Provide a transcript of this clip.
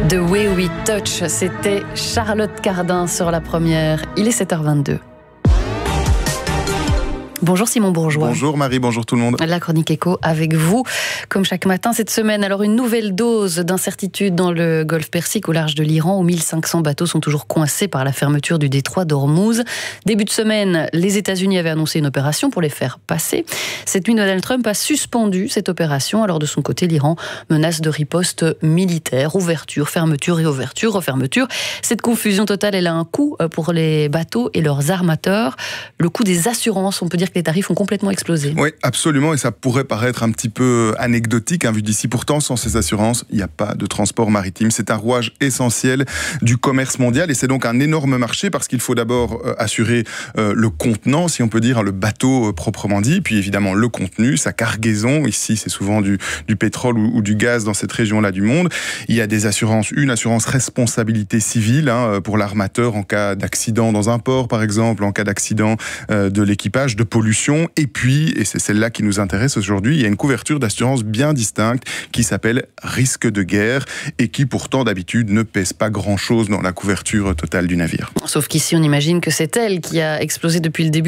The Way We Touch, c'était Charlotte Cardin sur la première. Il est 7h22. Bonjour Simon Bourgeois. Bonjour Marie, bonjour tout le monde. La chronique éco avec vous, comme chaque matin cette semaine. Alors une nouvelle dose d'incertitude dans le golfe Persique au large de l'Iran, où 1500 bateaux sont toujours coincés par la fermeture du détroit d'Ormuz. Début de semaine, les États-Unis avaient annoncé une opération pour les faire passer. Cette nuit, Donald Trump a suspendu cette opération. Alors de son côté, l'Iran menace de riposte militaire, ouverture, fermeture, réouverture, refermeture. Cette confusion totale, elle a un coût pour les bateaux et leurs armateurs. Le coût des assurances, on peut dire que les tarifs ont complètement explosé. Oui, absolument, et ça pourrait paraître un petit peu anecdotique, vu d'ici. Pourtant, sans ces assurances, il n'y a pas de transport maritime. C'est un rouage essentiel du commerce mondial, et c'est donc un énorme marché, parce qu'il faut d'abord assurer le contenant, si on peut dire, le bateau proprement dit, puis évidemment le contenu, sa cargaison. Ici, c'est souvent du pétrole ou du gaz dans cette région-là du monde. Il y a des assurances, une assurance responsabilité civile pour l'armateur en cas d'accident dans un port, par exemple, en cas d'accident de l'équipage, de pollution, et puis, et c'est celle-là qui nous intéresse aujourd'hui, il y a une couverture d'assurance bien distincte qui s'appelle risque de guerre et qui pourtant d'habitude ne pèse pas grand-chose dans la couverture totale du navire. Sauf qu'ici on imagine que c'est elle qui a explosé depuis le début